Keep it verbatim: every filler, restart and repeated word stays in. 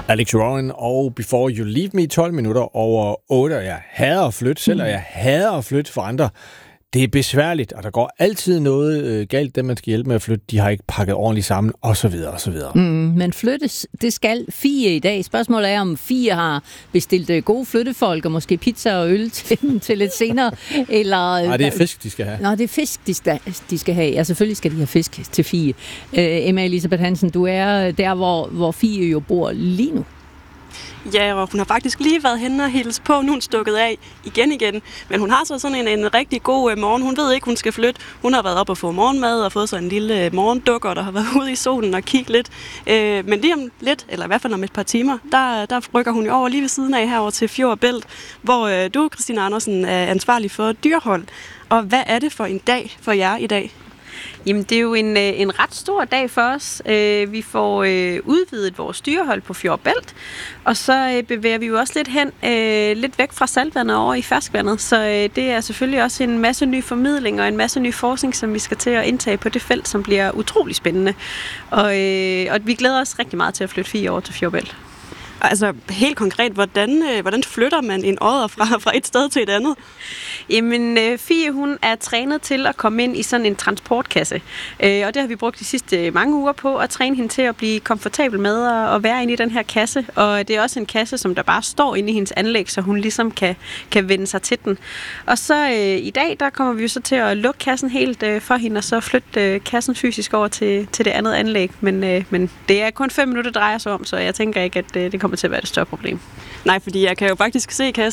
Alex Warren og Before You Leave Me, tolv minutter over otte, og jeg hader at flytte selv, og jeg hader at flytte for andre. Det er besværligt, og der går altid noget øh, galt, dem man skal hjælpe med at flytte. De har ikke pakket ordentligt sammen, og så videre, og så videre. Mm, men flyttes, det skal Fie i dag. Spørgsmålet er, om Fie har bestilt øh, gode flyttefolk, og måske pizza og øl til, til lidt senere, eller... Nej, det er fisk, de skal have. Nå, det er fisk, de skal, de skal have. Ja, selvfølgelig skal de have fisk til Fie. Øh, Emma Elisabeth Hansen, du er der, hvor, hvor Fie jo bor lige nu. Ja, og hun har faktisk lige været henne og hilse på, nu er hun stukket af igen igen. Men hun har så sådan en, en rigtig god øh, morgen. Hun ved ikke, hun skal flytte. Hun har været op og få morgenmad og fået sådan en lille øh, morgendukker, der har været ude i solen og kigge lidt. Øh, men lige om lidt, eller i hvert fald om et par timer, der, der rykker hun jo over lige ved siden af herover til Fjord og Bælt, hvor øh, du, Christine Andersen, er ansvarlig for dyrehold. Og hvad er det for en dag for jer i dag? Jamen, det er jo en, en ret stor dag for os. Vi får udvidet vores dyrehold på Fjord og Bælt, og så bevæger vi jo også lidt hen, lidt væk fra saltvandet over i ferskvandet. Så det er selvfølgelig også en masse ny formidling og en masse ny forskning, som vi skal til at indtage på det felt, som bliver utrolig spændende. Og, og vi glæder os rigtig meget til at flytte Fie over til Fjord og Bælt. Altså helt konkret, hvordan, hvordan flytter man en odder fra, fra et sted til et andet? Jamen, Fie, hun er trænet til at komme ind i sådan en transportkasse. Og det har vi brugt de sidste mange uger på at træne hende til at blive komfortabel med at være inde i den her kasse. Og det er også en kasse, som der bare står inde i hendes anlæg, så hun ligesom kan, kan vende sig til den. Og så øh, i dag, der kommer vi jo så til at lukke kassen helt øh, for hende, og så flytte øh, kassen fysisk over til, til det andet anlæg. Men, øh, men det er kun fem minutter, det drejer sig om, så jeg tænker ikke, at øh, det kommer til at være et større problem. Nej, fordi jeg kan jo faktisk se,